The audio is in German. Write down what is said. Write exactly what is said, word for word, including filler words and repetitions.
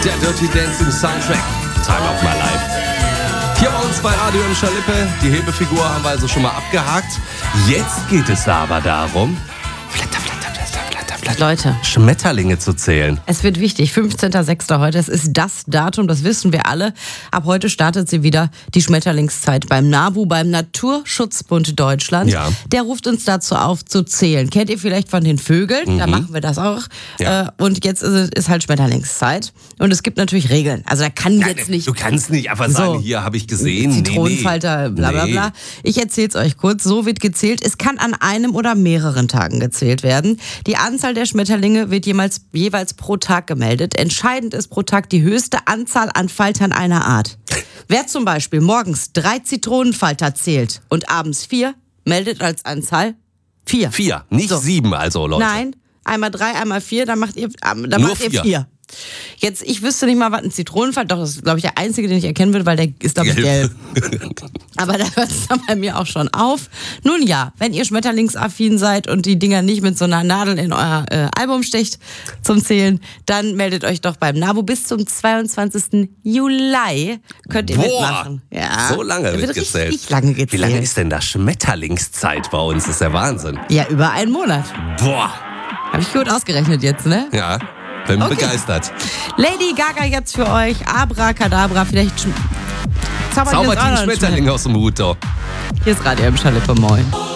Der Dirty Dancing Soundtrack. Time of my life. Hier bei uns bei Radio im Schalippe. Die Hebefigur haben wir also schon mal abgehakt. Jetzt geht es aber darum, flatter, flatter, flatter, flatter, flatter, Leute, Schmetterlinge zu zählen. es wird wichtig. fünfzehnter sechster heute. Es ist das Datum, das wissen wir alle. Ab heute startet sie wieder, die Schmetterlingszeit beim NABU, beim Naturschutzbund Deutschland. Ja. Der ruft uns dazu auf, zu zählen. Kennt ihr vielleicht von den Vögeln? Mhm. Da machen wir das auch. Ja. Äh, Und jetzt ist, es- ist halt Schmetterlingszeit. Und es gibt natürlich Regeln. Also da kann jetzt nicht... Du kannst nicht einfach So. sagen, hier habe ich gesehen. Zitronenfalter, nee, bla bla nee. bla. Ich erzähle es euch kurz. So wird gezählt. Es kann an einem oder mehreren Tagen gezählt werden. Die Anzahl der Schmetterlinge wird jeweils, jeweils pro Tag gemeldet. Entscheidend ist pro Tag die höchste Anzahl an Faltern einer Art. Wer zum Beispiel morgens drei Zitronenfalter zählt und abends vier, meldet als Anzahl vier. Vier, nicht So. sieben also, Leute. Nein, einmal drei, einmal vier, dann macht ihr, dann Nur macht ihr vier. vier. Jetzt, ich wüsste nicht mal, was ein Zitronenfalter, doch, das ist, glaube ich, der einzige, den ich erkennen würde, weil der ist, glaube ich, gelb. Aber da hört es dann bei mir auch schon auf. Nun ja, wenn ihr schmetterlingsaffin seid und die Dinger nicht mit so einer Nadel in euer äh, Album stecht zum Zählen, dann meldet euch doch beim NABU. Bis zum zweiundzwanzigsten Juli könnt ihr Boah, mitmachen. Ja. so lange Da wird gezählt. Richtig lange gezählt. Wie lange ist denn da Schmetterlingszeit bei uns? Das ist der Wahnsinn. Ja, über einen Monat. Boah. Habe ich gut ausgerechnet jetzt, ne? Ja, bin Okay. begeistert. Lady Gaga jetzt für euch. Abracadabra, vielleicht sch- zaubert ihr Zaubert jetzt auch die noch einen Schmetterlinge aus dem Hut, doch. Hier ist Radio im Schalippe, moin.